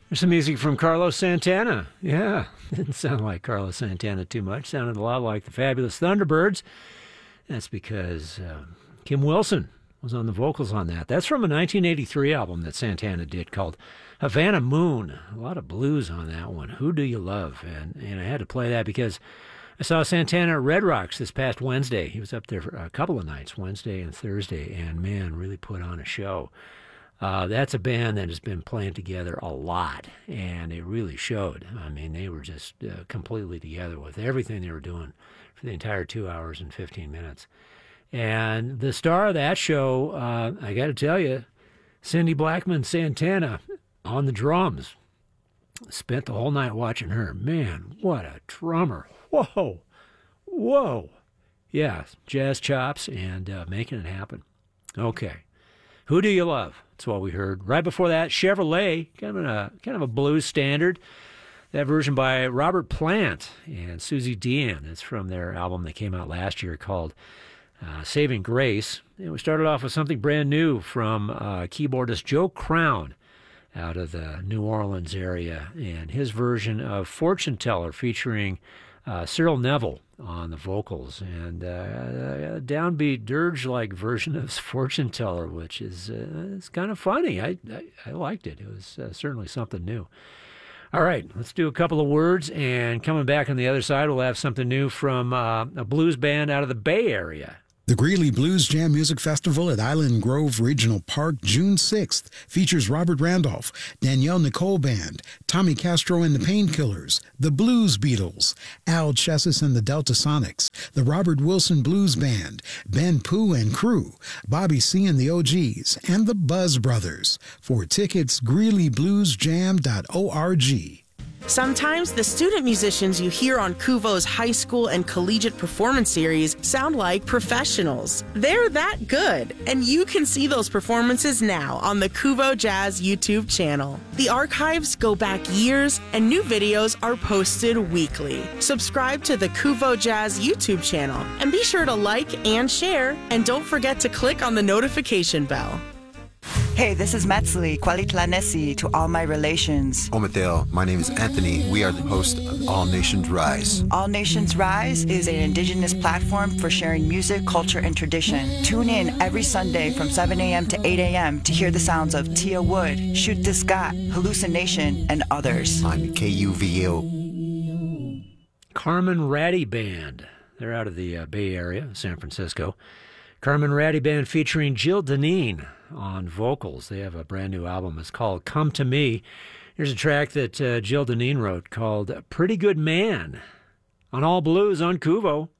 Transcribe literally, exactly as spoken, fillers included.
There's some music from Carlos Santana. Yeah, didn't sound like Carlos Santana too much. Sounded a lot like the Fabulous Thunderbirds. That's because uh, Kim Wilson was on the vocals on that. That's from a nineteen eighty-three album that Santana did called Havana Moon. A lot of blues on that one. Who Do You Love? And, and I had to play that because I saw Santana at Red Rocks this past Wednesday. He was up there for a couple of nights, Wednesday and Thursday, and man, really put on a show. Uh, that's a band that has been playing together a lot, and it really showed. I mean, they were just uh, completely together with everything they were doing for the entire two hours and fifteen minutes. And the star of that show, uh, I got to tell you, Cindy Blackman Santana on the drums. Spent the whole night watching her. Man, what a drummer. Whoa, whoa. Yeah, jazz chops and uh, making it happen. Okay. Who Do You Love? That's what we heard. Right before that, Chevrolet, kind of a, kind of a blues standard. That version by Robert Plant and Susie Dean. It's from their album that came out last year called uh, Saving Grace. And we started off with something brand new from uh, keyboardist Joe Crown out of the New Orleans area, and his version of Fortune Teller featuring uh, Cyril Neville on the vocals, and uh, a downbeat dirge-like version of Fortune Teller, which is uh, it's kind of funny. I, I, I liked it. It was uh, certainly something new. All right, let's do a couple of words, and coming back on the other side, we'll have something new from uh, a blues band out of the Bay Area. The Greeley Blues Jam Music Festival at Island Grove Regional Park, June sixth, features Robert Randolph, Danielle Nicole Band, Tommy Castro and the Painkillers, the Blues Beatles, Al Chessis and the Delta Sonics, the Robert Wilson Blues Band, Ben Pooh and Crew, Bobby C and the O Gs, and the Buzz Brothers. For tickets, greeley blues jam dot org. Sometimes the student musicians you hear on Kuvo's high school and collegiate performance series sound like professionals. They're that good, and you can see those performances now on the Kuvo Jazz YouTube channel. The archives go back years, and new videos are posted weekly. Subscribe to the Kuvo Jazz YouTube channel, and be sure to like and share, and don't forget to click on the notification bell. Hey, this is Metzli, Kwalitlanesi to all my relations. Omadale, my name is Anthony. We are the host of All Nations Rise. All Nations Rise is an indigenous platform for sharing music, culture, and tradition. Tune in every Sunday from seven a.m. to eight a.m. to hear the sounds of Tia Wood, Shoot the Scott, Hallucination, and others. I'm K U V O. Carmen Ratty Band. They're out of the uh, Bay Area, San Francisco. Carmen Ratty Band featuring Jill Deneen on vocals. They have a brand new album. It's called Come to Me. Here's a track that uh, Jill Deneen wrote called Pretty Good Man on All Blues on Kuvo.